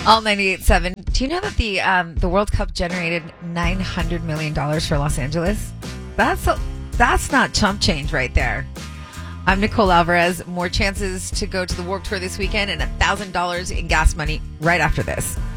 All 98.7. Do you know that the World Cup generated $900 million for Los Angeles? That's not chump change right there. I'm Nicole Alvarez. More chances to go to the Warped Tour this weekend and $1,000 in gas money right after this.